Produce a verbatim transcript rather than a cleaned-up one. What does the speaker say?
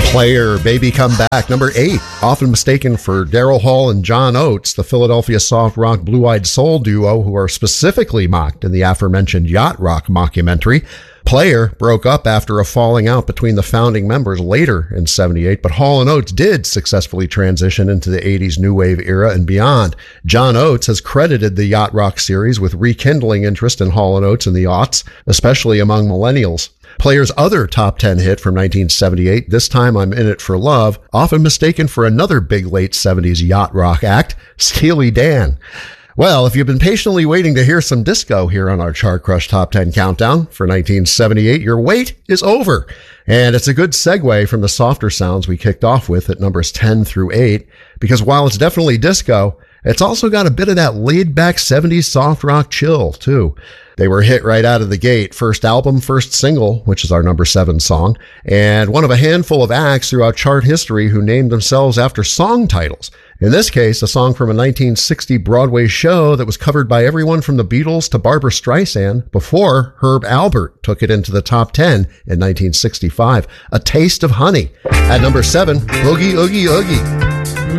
Player, Baby Come Back, number eight. Often mistaken for Daryl Hall and John Oates, the Philadelphia soft rock blue-eyed soul duo who are specifically mocked in the aforementioned yacht rock mockumentary. Player broke up after a falling out between the founding members later in seventy-eight, but Hall and Oates did successfully transition into the eighties new wave era and beyond. John Oates has credited the yacht rock series with rekindling interest in Hall and Oates in the aughts, especially among millennials. Player's other top ten hit from nineteen seventy-eight, This Time I'm In It for Love, often mistaken for another big late seventies yacht rock act, Steely Dan. Well, if you've been patiently waiting to hear some disco here on our Chart Crush Top ten Countdown for nineteen seventy-eight, your wait is over. And it's a good segue from the softer sounds we kicked off with at numbers ten through eight, because while it's definitely disco, it's also got a bit of that laid-back seventies soft rock chill, too. They were hit right out of the gate, first album, first single, which is our number seven song, and one of a handful of acts throughout chart history who named themselves after song titles. In this case, a song from a nineteen sixty Broadway show that was covered by everyone from the Beatles to Barbra Streisand before Herb Alpert took it into the top ten in nineteen sixty-five. A Taste of Honey. At number seven, Boogie Oogie Oogie.